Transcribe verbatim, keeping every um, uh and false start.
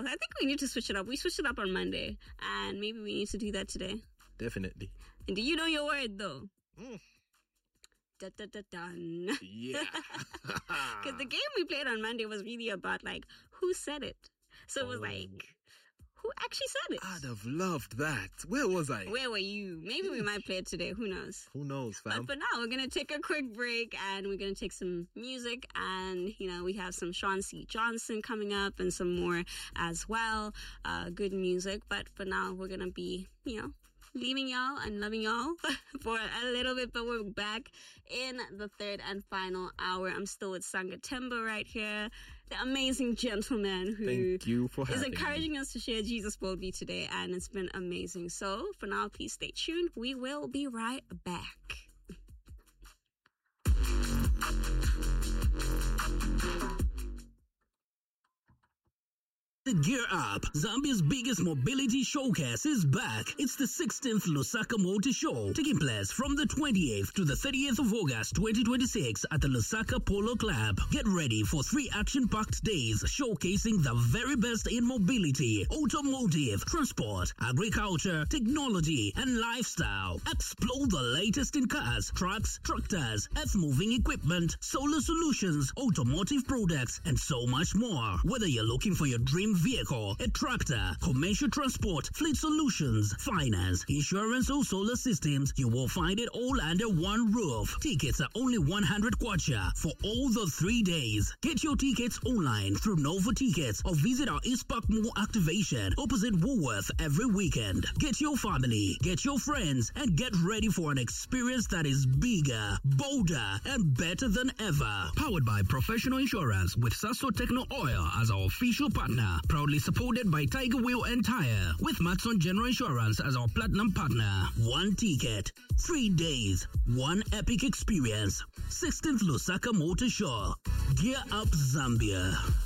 I think we need to switch it up. We switched it up on Monday, and maybe we need to do that today. Definitely. And do you know your word, though? Mm. Da, da, da, dun. Yeah. Because the game we played on Monday was really about, like, who said it? So it was Oh. like, who actually said it? I'd have loved that. Where was I? Where were you? Maybe we might play it today. Who knows? Who knows, fam? But for now, we're going to take a quick break and we're going to take some music. And, you know, we have some Sean C. Johnson coming up and some more as well. Uh, good music. But for now, we're going to be, you know, leaving y'all and loving y'all for a little bit, but we're back in the third and final hour. I'm still with Sanga Temba right here, the amazing gentleman who Thank you for is having encouraging me. us to share Jesus boldly today, and it's been amazing. So for now, please stay tuned. We will be right back. Gear Up, Zambia's biggest mobility showcase is back. It's the sixteenth Lusaka Motor Show, taking place from the twenty-eighth to the thirtieth of August twenty twenty-six at the Lusaka Polo Club. Get ready for three action-packed days showcasing the very best in mobility, automotive, transport, agriculture, technology, and lifestyle. Explore the latest in cars, trucks, tractors, earth-moving equipment, solar solutions, automotive products, and so much more. Whether you're looking for your dream vehicle, a tractor, commercial transport, fleet solutions, finance, insurance, or solar systems, you will find it all under one roof. Tickets are only one hundred kwacha for all the three days. Get your tickets online through Nova Tickets or visit our East Park Mall activation opposite Woolworth every weekend. Get your family, get your friends, and get ready for an experience that is bigger, bolder, and better than ever. Powered by Professional Insurance with Sasso Techno Oil as our official partner. Proudly supported by Tiger Wheel and Tire with Matson General Insurance as our platinum partner. One ticket, three days, one epic experience. sixteenth Lusaka Motor Show. Gear Up Zambia.